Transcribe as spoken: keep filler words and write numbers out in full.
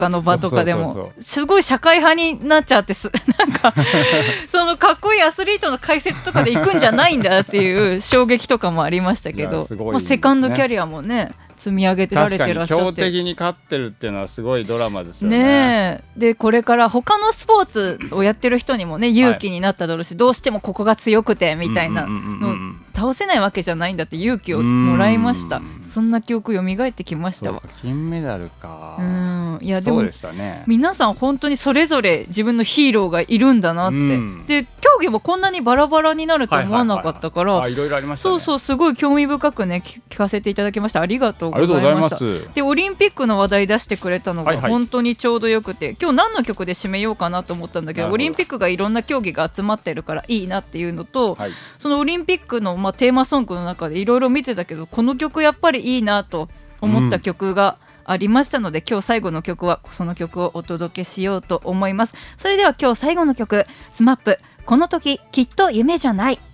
かの場とかでもそうそうそうすごい社会派になっちゃってすなんかそのかっこいいアスリートの解説とかで行くんじゃないんだっていう衝撃とかもありましたけど、 すごいね、 まあ、セカンドキャリアもね積み上げてられてらっしゃって、 確かに強敵に勝ってるっていうのはすごいドラマですよね。 ねえ、でこれから他のスポーツをやってる人にもね勇気になっただろうし、はい、どうしてもここが強くてみたいなの倒せないわけじゃないんだって勇気をもらいました。そんな記憶蘇ってきましたわ。 金メダルか。 うん、いやでもそうでしたね。 皆さん本当にそれぞれ自分のヒーローがいるんだなって、で競技もこんなにバラバラになると思わなかったから、 いろいろありましたね。 そうそう、すごい興味深くね聞かせていただきました。ありがとうございました。でオリンピックの話題出してくれたのが本当にちょうどよくて、はいはい、今日何の曲で締めようかなと思ったんだけど、オリンピックがいろんな競技が集まってるからいいなっていうのと、はい、そのオリンピックの、まあ、テーマソングの中でいろいろ見てたけど、この曲やっぱりいいなと思った曲がありましたので、うん、今日最後の曲はその曲をお届けしようと思います。それでは今日最後の曲、スマップこの時きっと夢じゃない。